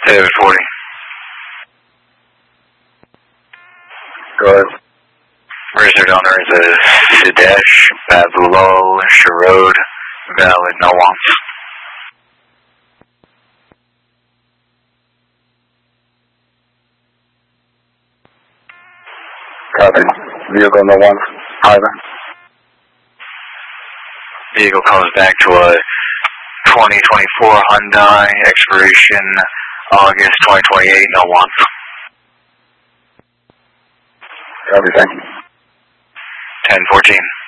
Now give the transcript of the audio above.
David 40. Go ahead. Registered owner is a Sidesh Babulal Sharod, valid, no wants. Copy. Vehicle no wants. Either. Vehicle comes back to a 2024 Hyundai, expiration August 2028, no wants. Copy, thank you. 1014.